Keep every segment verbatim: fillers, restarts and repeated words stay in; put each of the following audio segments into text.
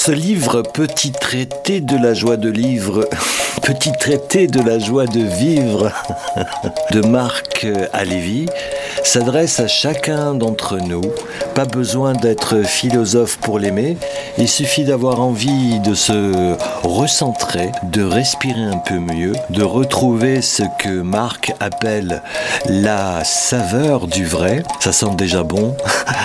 ce livre, Petit traité de la joie de vivre, Petit traité de la joie de vivre de Marc Halévy, s'adresse à chacun d'entre nous. Pas besoin d'être philosophe pour l'aimer, il suffit d'avoir envie de se recentrer, de respirer un peu mieux, de retrouver ce que Marc appelle la saveur du vrai. Ça sent déjà bon.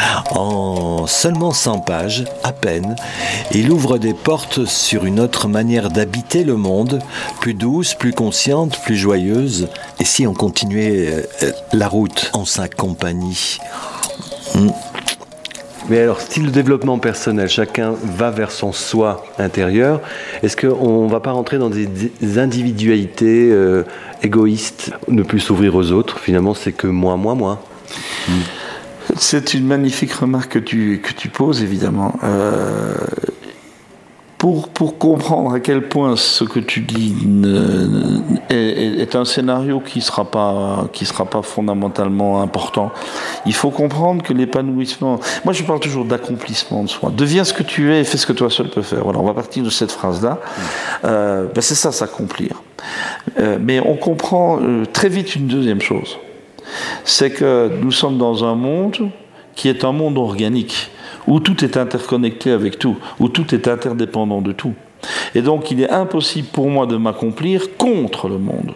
En seulement cent pages, à peine, il ouvre des portes sur une autre manière d'habiter le monde, plus douce, plus consciente, plus joyeuse. Et si on continuait la route en sa compagnie? hmm. Mais alors, si le développement personnel, chacun va vers son soi intérieur, est-ce qu'on ne va pas rentrer dans des individualités euh, égoïstes, ne plus s'ouvrir aux autres? Finalement, c'est que moi, moi, moi. Hmm. C'est une magnifique remarque que tu, que tu poses, évidemment. Euh, pour, pour comprendre à quel point ce que tu dis ne, est, est un scénario qui ne sera pas, qui sera pas fondamentalement important, il faut comprendre que l'épanouissement... Moi, je parle toujours d'accomplissement de soi. Deviens ce que tu es et fais ce que toi seul peux faire. Voilà, on va partir de cette phrase-là. Euh, ben c'est ça, s'accomplir. Euh, mais on comprend euh, très vite une deuxième chose. C'est que nous sommes dans un monde qui est un monde organique, où tout est interconnecté avec tout, où tout est interdépendant de tout. Et donc, il est impossible pour moi de m'accomplir contre le monde.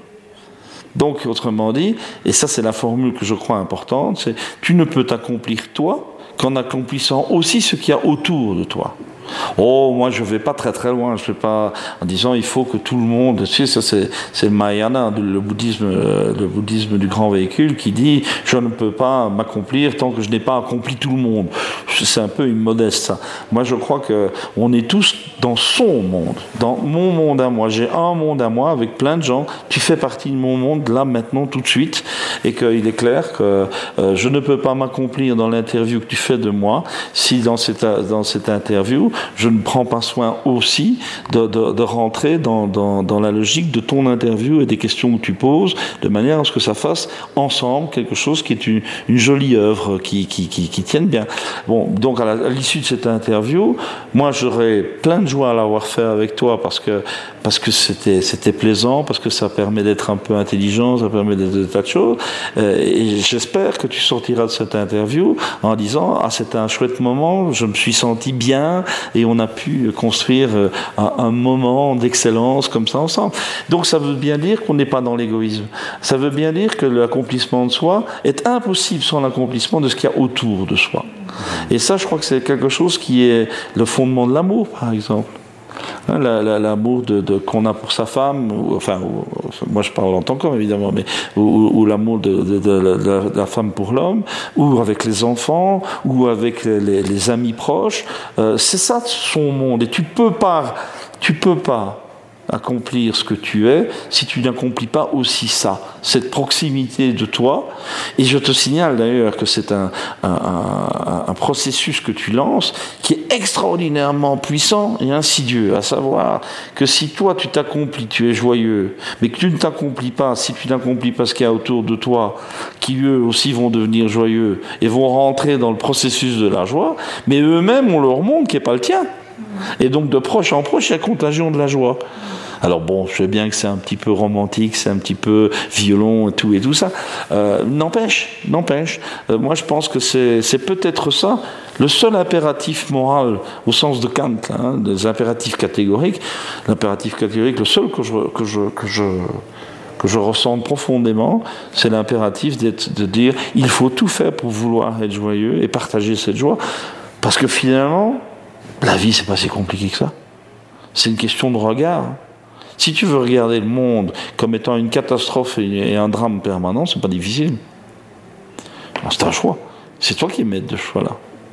Donc, autrement dit, et ça c'est la formule que je crois importante, c'est tu ne peux t'accomplir toi qu'en accomplissant aussi ce qu'il y a autour de toi. Oh, moi je vais pas très très loin, je vais pas en disant il faut que tout le monde, tu sais, ça c'est, c'est le Mahayana, le bouddhisme, le bouddhisme du grand véhicule qui dit je ne peux pas m'accomplir tant que je n'ai pas accompli tout le monde. C'est un peu immodeste ça. Moi je crois que on est tous dans son monde, dans mon monde à moi. J'ai un monde à moi avec plein de gens. Tu fais partie de mon monde là maintenant tout de suite, et qu'il est clair que euh, je ne peux pas m'accomplir dans l'interview que tu fais de moi si dans cette dans cette interview je ne prends pas soin aussi de, de, de rentrer dans, dans, dans la logique de ton interview et des questions que tu poses, de manière à ce que ça fasse ensemble quelque chose qui est une, une jolie œuvre, qui, qui, qui, qui tienne bien. Bon, donc à, la, à l'issue de cette interview, moi j'aurais plein de joie à l'avoir fait avec toi parce que, parce que c'était, c'était plaisant, parce que ça permet d'être un peu intelligent, ça permet d'être des tas de choses. Euh, et j'espère que tu sortiras de cette interview en disant ah c'était un chouette moment, je me suis senti bien, et on a pu construire un, un moment d'excellence comme ça ensemble. Donc ça veut bien dire qu'on n'est pas dans l'égoïsme. Ça veut bien dire que l'accomplissement de soi est impossible sans l'accomplissement de ce qu'il y a autour de soi. Et ça, je crois que c'est quelque chose qui est le fondement de l'amour, par exemple. Hein, la, la, l'amour de, de, qu'on a pour sa femme, ou, enfin, ou, moi je parle en tant qu'homme évidemment, mais ou, ou l'amour de, de, de, de, de, de la femme pour l'homme, ou avec les enfants, ou avec les, les, les amis proches, euh, c'est ça son monde. Et tu peux pas, tu peux pas accomplir ce que tu es si tu n'accomplis pas aussi ça, cette proximité de toi. Et je te signale d'ailleurs que c'est un, un, un, un processus que tu lances qui est extraordinairement puissant et insidieux, à savoir que si toi tu t'accomplis, tu es joyeux, mais que tu ne t'accomplis pas, si tu n'accomplis pas ce qu'il y a autour de toi, qui eux aussi vont devenir joyeux et vont rentrer dans le processus de la joie, mais eux-mêmes ont leur monde qui n'est pas le tien. Et donc de proche en proche, il y a contagion de la joie. Alors bon, je sais bien que c'est un petit peu romantique, c'est un petit peu violon et tout et tout ça. Euh, n'empêche, n'empêche. Euh, moi, je pense que c'est, c'est peut-être ça le seul impératif moral au sens de Kant, hein, des impératifs catégoriques. L'impératif catégorique, le seul que je que je que je que je ressens profondément, c'est l'impératif d'être, de dire il faut tout faire pour vouloir être joyeux et partager cette joie, parce que finalement, la vie c'est pas si compliqué que ça. C'est une question de regard. Si tu veux regarder le monde comme étant une catastrophe et un drame permanent, c'est pas difficile. Alors, c'est un choix. C'est toi qui es maître de ce choix-là.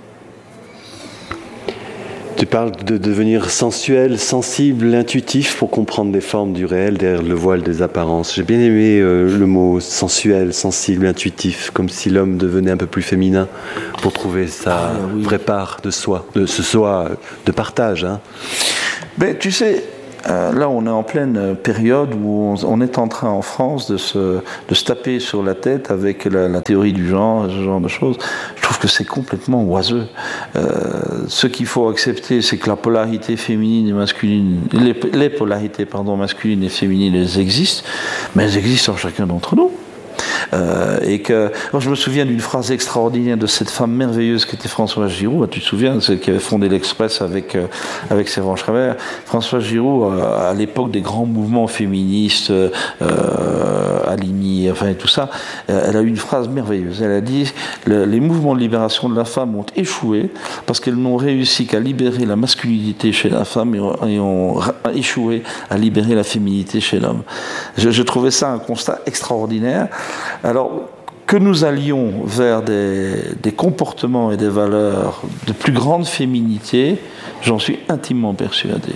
Tu parles de devenir sensuel, sensible, intuitif pour comprendre les formes du réel derrière le voile des apparences. J'ai bien aimé euh, le mot sensuel, sensible, intuitif, comme si l'homme devenait un peu plus féminin pour trouver sa ah, oui. vraie part de soi, de ce soi de partage. Hein. Ben, tu sais, euh, là on est en pleine période où on, on est en train en France de se, de se taper sur la tête avec la, la théorie du genre, ce genre de choses. Je trouve que c'est complètement oiseux. Euh, ce qu'il faut accepter, c'est que la polarité féminine et masculine, les, les polarités pardon, masculines et féminines, elles existent, mais elles existent en chacun d'entre nous. Euh, et que moi, je me souviens d'une phrase extraordinaire de cette femme merveilleuse qui était Françoise Giroud. Tu te souviens, celle qui avait fondé l'Express avec euh, avec Servan Schreiber. Françoise Giroud, euh, à l'époque des grands mouvements féministes, euh, Alimi, enfin et tout ça, euh, elle a eu une phrase merveilleuse. Elle a dit le, les mouvements de libération de la femme ont échoué parce qu'elles n'ont réussi qu'à libérer la masculinité chez la femme et ont, et ont échoué à libérer la féminité chez l'homme. Je, je trouvais ça un constat extraordinaire. Alors, que nous allions vers des, des comportements et des valeurs de plus grande féminité, j'en suis intimement persuadé.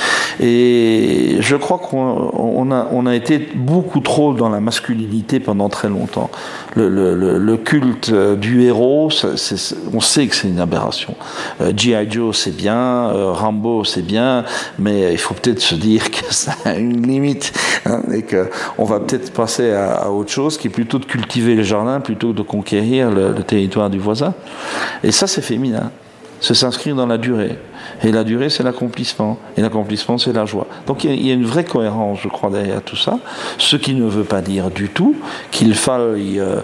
Et je crois qu'on on a, on a été beaucoup trop dans la masculinité pendant très longtemps. Le, le, le culte du héros, c'est, c'est, on sait que c'est une aberration. Euh, G I Joe, c'est bien, euh, Rambo, c'est bien, mais il faut peut-être se dire que ça a une limite, hein, et qu'on va peut-être passer à, à autre chose, qui est plutôt de cultiver le jardin plutôt que de conquérir le, le territoire du voisin. Et ça, c'est féminin. Se s'inscrire dans la durée. Et la durée, c'est l'accomplissement. Et l'accomplissement, c'est la joie. Donc il y, y a une vraie cohérence, je crois, derrière tout ça. Ce qui ne veut pas dire du tout qu'il faille euh,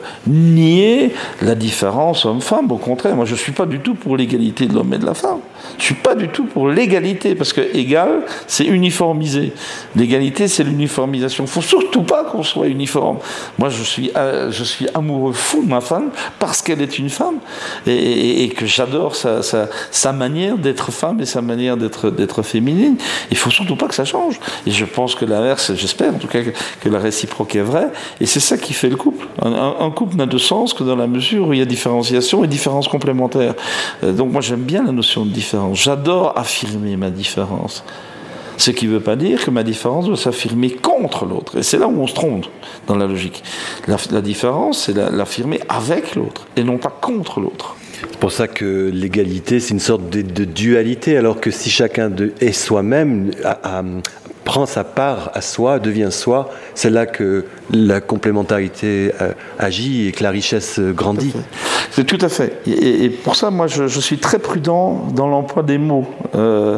nier la différence homme-femme. Au contraire, moi, je ne suis pas du tout pour l'égalité de l'homme et de la femme. Je ne suis pas du tout pour l'égalité, parce que égal, c'est uniformisé. L'égalité, c'est l'uniformisation. Il ne faut surtout pas qu'on soit uniforme. Moi, je suis, euh, je suis amoureux fou de ma femme parce qu'elle est une femme et, et, et que j'adore sa, sa, sa manière d'être femme et sa manière d'être, d'être féminine. Il ne faut surtout pas que ça change. Et je pense que l'inverse, j'espère en tout cas que, que la réciproque est vraie. Et c'est ça qui fait le couple. Un, un, un couple n'a de sens que dans la mesure où il y a différenciation et différence complémentaire. Euh, donc moi, j'aime bien la notion de différence. J'adore affirmer ma différence. Ce qui ne veut pas dire que ma différence doit s'affirmer contre l'autre. Et c'est là où on se trompe dans la logique. La, la différence, c'est la, l'affirmer avec l'autre et non pas contre l'autre. C'est pour ça que l'égalité, c'est une sorte de, de dualité, alors que si chacun de, est soi-même, à, à, prend sa part à soi, devient soi, c'est là que la complémentarité euh, agit et que la richesse grandit. C'est tout à fait. Et, et pour ça, moi, je, je suis très prudent dans l'emploi des mots. Euh,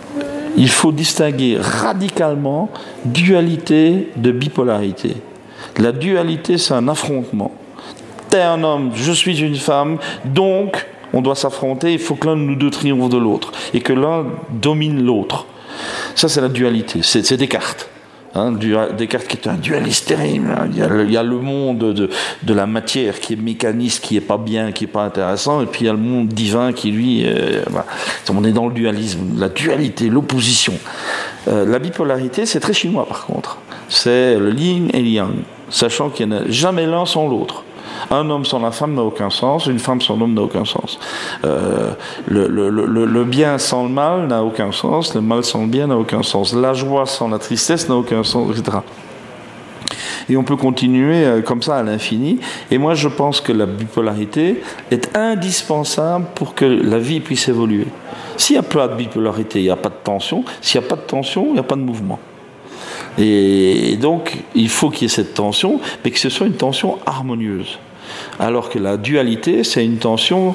il faut distinguer radicalement dualité de bipolarité. La dualité, c'est un affrontement. T'es un homme, je suis une femme, donc on doit s'affronter, il faut que l'un de nous deux triomphe de l'autre, et que l'un domine l'autre. Ça, c'est la dualité, c'est, c'est Descartes. Hein, Descartes qui est un dualiste terrible. Hein. Il, y a le, il y a le monde de, de la matière qui est mécaniste, qui est pas bien, qui est pas intéressant, et puis il y a le monde divin qui, lui, euh, bah, on est dans le dualisme, la dualité, l'opposition. Euh, la bipolarité, c'est très chinois par contre. C'est le yin et le yang, sachant qu'il n'y en a jamais l'un sans l'autre. Un homme sans la femme n'a aucun sens, une femme sans l'homme n'a aucun sens. Euh, le, le, le, le bien sans le mal n'a aucun sens, le mal sans le bien n'a aucun sens. La joie sans la tristesse n'a aucun sens, et cetera. Et on peut continuer comme ça à l'infini. Et moi, je pense que la bipolarité est indispensable pour que la vie puisse évoluer. S'il n'y a pas de bipolarité, il n'y a pas de tension. S'il n'y a pas de tension, il n'y a pas de mouvement. Et donc, il faut qu'il y ait cette tension, mais que ce soit une tension harmonieuse. Alors que la dualité, c'est une tension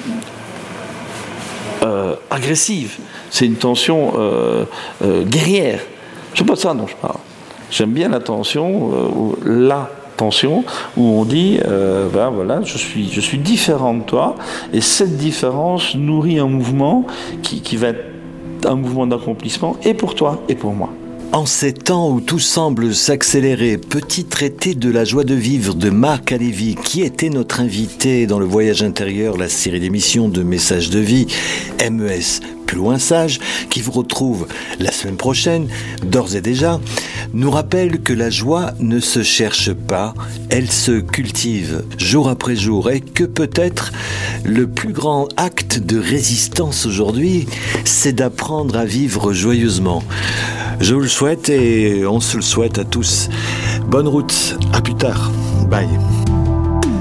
euh, agressive, c'est une tension euh, euh, guerrière. C'est pas de ça dont je parle. J'aime bien la tension, euh, la tension, où on dit, euh, ben voilà, je suis, je suis différent de toi, et cette différence nourrit un mouvement qui, qui va être un mouvement d'accomplissement, et pour toi, et pour moi. En ces temps où tout semble s'accélérer, petit traité de la joie de vivre de Marc Halévy, qui était notre invité dans le Voyage intérieur, la série d'émissions de Messages de vie, M E S Plus loin sage, qui vous retrouve la semaine prochaine, d'ores et déjà, nous rappelle que la joie ne se cherche pas, elle se cultive jour après jour, et que peut-être le plus grand acte de résistance aujourd'hui, c'est d'apprendre à vivre joyeusement. Je vous le souhaite et on se le souhaite à tous. Bonne route, à plus tard. Bye.